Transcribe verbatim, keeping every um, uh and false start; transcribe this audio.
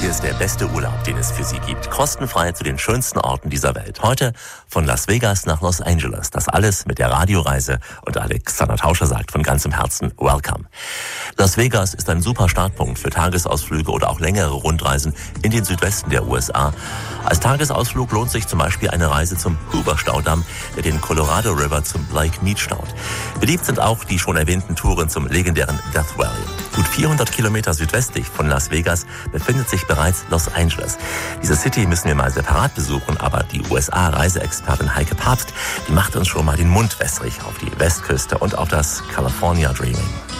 hier ist der beste Urlaub, den es für Sie gibt. Kostenfrei zu den schönsten Orten dieser Welt. Heute von Las Vegas nach Los Angeles. Das alles mit der Radioreise. Und Alexander Tauscher sagt von ganzem Herzen Welcome. Las Vegas ist ein super Startpunkt für Tagesausflüge oder auch längere Rundreisen in den Südwesten der U S A. Als Tagesausflug lohnt sich zum Beispiel eine Reise zum Hoover-Staudamm, der den Colorado River zum Lake Mead staut. Beliebt sind auch die schon erwähnten Touren zum legendären Death Valley. Gut vierhundert Kilometer südwestlich von Las Vegas befindet sich bereits Los Angeles. Diese City müssen wir mal separat besuchen, aber die U S A-Reiseexpertin Heike Papst, die macht uns schon mal den Mund wässrig auf die Westküste und auf das California Dreaming.